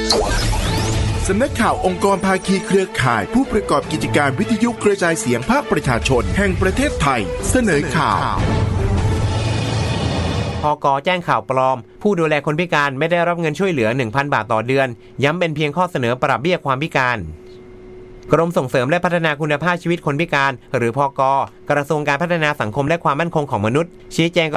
สำนักข่าวองค์กรภาคีเครือข่ายผู้ประกอบกิจการวิทยุกระจายเสียงภาคประชาชนแห่งประเทศไทยเสนอข่าวพก.แจ้งข่าวปลอมผู้ดูแลคนพิการไม่ได้รับเงินช่วยเหลือ 1,000 บาทต่อเดือนย้ำเป็นเพียงข้อเสนอปรับเบี้ยความพิการกรมส่งเสริมและพัฒนาคุณภาพชีวิตคนพิการหรือพก.กระทรวงการพัฒนาสังคมและความมั่นคงของมนุษย์ชี้แจง